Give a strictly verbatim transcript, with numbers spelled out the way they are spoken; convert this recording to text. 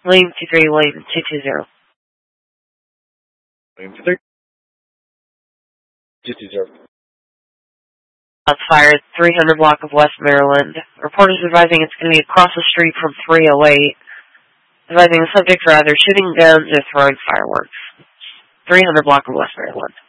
William two three, William two two zero. William two three. two two zero. Shots fired, three hundred block of West Maryland. Reporters advising it's going to be across the street from three oh eight. Advising the subjects are either shooting guns or throwing fireworks. three hundred block of West Maryland.